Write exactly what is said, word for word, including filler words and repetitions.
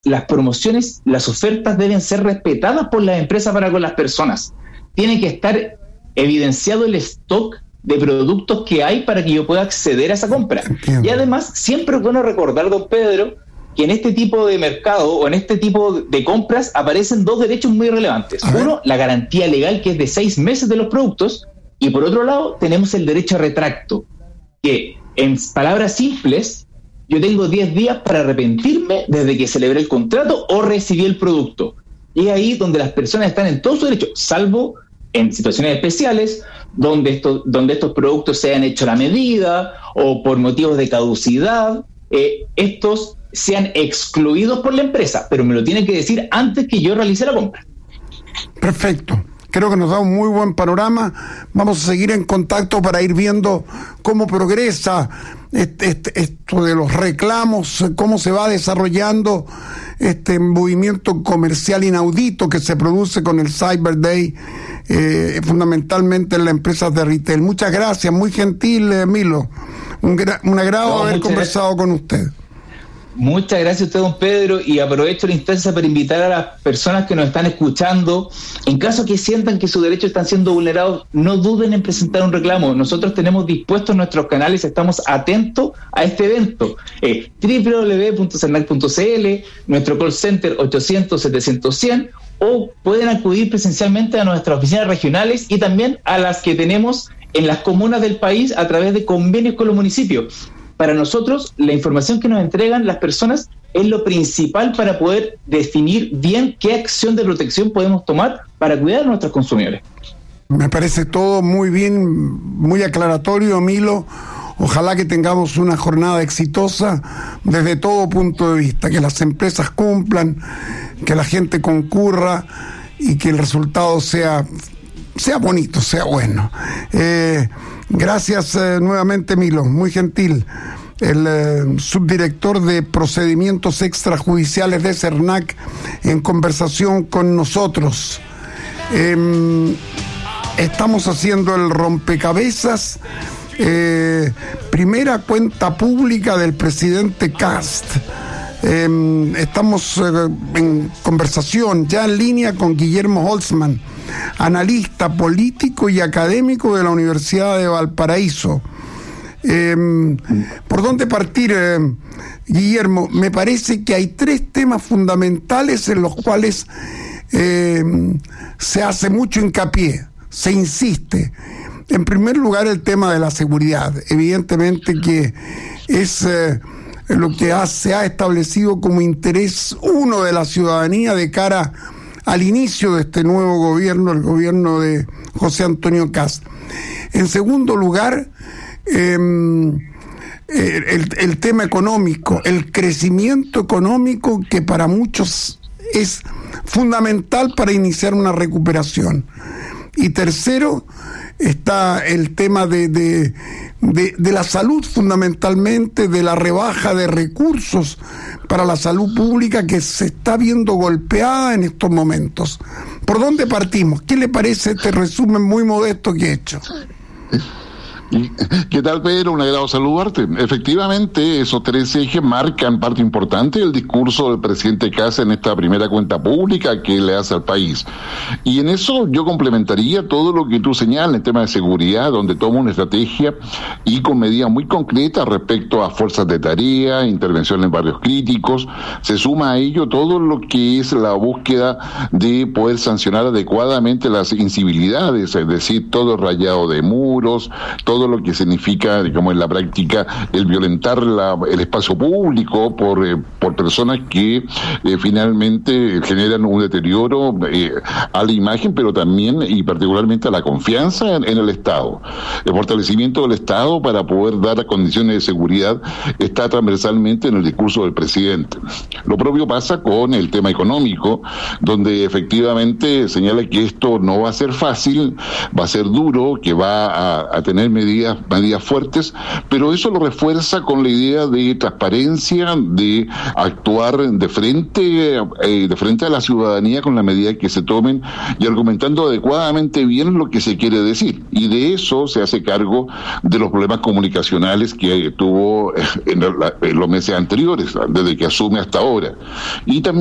las promociones, las ofertas deben ser respetadas por las empresas para con las personas. Tiene que estar evidenciado el stock de productos que hay para que yo pueda acceder a esa compra. Entiendo. Y además, siempre es bueno recordar, don Pedro, que en este tipo de mercado o en este tipo de compras aparecen dos derechos muy relevantes. Uno, la garantía legal, que es de seis meses de los productos, y por otro lado, tenemos el derecho a retracto, que en palabras simples, yo tengo diez días para arrepentirme desde que celebré el contrato o recibí el producto. Y es ahí donde las personas están en todo su derecho, salvo en situaciones especiales, donde, esto, donde estos productos se han hecho a la medida o por motivos de caducidad, eh, estos sean excluidos por la empresa, pero me lo tienen que decir antes que yo realice la compra. Perfecto. Creo que nos da un muy buen panorama. Vamos a seguir en contacto para ir viendo cómo progresa este, este, esto de los reclamos, cómo se va desarrollando este movimiento comercial inaudito que se produce con el Cyber Day, eh, fundamentalmente en las empresas de retail. Muchas gracias, muy gentil, eh, Milo. Un, gra- un agrado no, haber conversado gracias. con usted. Muchas gracias a usted, don Pedro, y aprovecho la instancia para invitar a las personas que nos están escuchando, en caso que sientan que sus derechos están siendo vulnerados, no duden en presentar un reclamo. Nosotros tenemos dispuestos nuestros canales, estamos atentos a este evento. Eh, doble u doble u doble u punto cernac punto c l, nuestro call center ochocientos setecientos cien, o pueden acudir presencialmente a nuestras oficinas regionales y también a las que tenemos en las comunas del país a través de convenios con los municipios. Para nosotros, la información que nos entregan las personas es lo principal para poder definir bien qué acción de protección podemos tomar para cuidar a nuestros consumidores. Me parece todo muy bien, muy aclaratorio, Milo. Ojalá que tengamos una jornada exitosa desde todo punto de vista, que las empresas cumplan, que la gente concurra y que el resultado sea, sea bonito, sea bueno. Eh, Gracias eh, nuevamente, Milo, muy gentil. El eh, subdirector de procedimientos extrajudiciales de Cernac en conversación con nosotros. Eh, estamos haciendo el rompecabezas, eh, primera cuenta pública del presidente Kast. Eh, estamos eh, en conversación ya en línea con Guillermo Holzman, analista político y académico de la Universidad de Valparaíso. Eh, ¿Por dónde partir, eh, Guillermo? Me parece que hay tres temas fundamentales en los cuales eh, se hace mucho hincapié, se insiste. En primer lugar, el tema de la seguridad. Evidentemente que es eh, lo que ha, se ha establecido como interés uno de la ciudadanía de cara al inicio de este nuevo gobierno, el gobierno de José Antonio Kast. En segundo lugar, eh, el, el tema económico, el crecimiento económico que para muchos es fundamental para iniciar una recuperación. Y tercero, está el tema de, de, de, de la salud, fundamentalmente, de la rebaja de recursos para la salud pública que se está viendo golpeada en estos momentos. ¿Por dónde partimos? ¿Qué le parece este resumen muy modesto que he hecho? ¿Qué tal, Pedro? Un agrado saludarte. Efectivamente, esos tres ejes marcan parte importante del discurso del presidente Kast en esta primera cuenta pública que le hace al país. Y en eso yo complementaría todo lo que tú señalas en tema de seguridad, donde toma una estrategia y con medidas muy concretas respecto a fuerzas de tarea, intervención en barrios críticos. Se suma a ello todo lo que es la búsqueda de poder sancionar adecuadamente las incivilidades, es decir, todo el rayado de muros, todo lo que significa, digamos, en la práctica el violentar la, el espacio público por, eh, por personas que eh, finalmente generan un deterioro eh, a la imagen, pero también y particularmente a la confianza en, en el Estado. El fortalecimiento del Estado para poder dar condiciones de seguridad está transversalmente en el discurso del presidente. Lo propio pasa con el tema económico, donde efectivamente señala que esto no va a ser fácil, va a ser duro, que va a, a tener medidas medidas, medidas fuertes, pero eso lo refuerza con la idea de transparencia, de actuar de frente, eh, de frente a la ciudadanía con la medida que se tomen y argumentando adecuadamente bien lo que se quiere decir. Y de eso se hace cargo de los problemas comunicacionales que tuvo en, la, en los meses anteriores, desde que asume hasta ahora. Y también